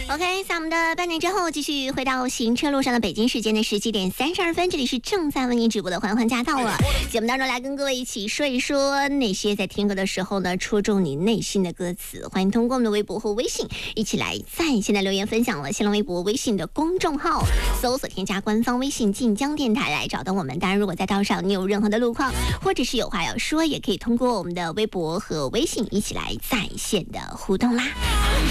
OK， 在我们的半点之后，继续回到行车路上的北京时间的17点32分，这里是正在为您直播的环环驾到了。节目当中来跟各位一起说一说那些在听歌的时候呢，戳中你内心的歌词。欢迎通过我们的微博或微信一起来在现在留言分享了新浪微博、微信的公众号，搜索添加官方微信晋江电台来找到我们。当然，如果在道上你有任何的路况，或者是有话要说，也可以通过我们的微博和微信一起来在线的互动啦。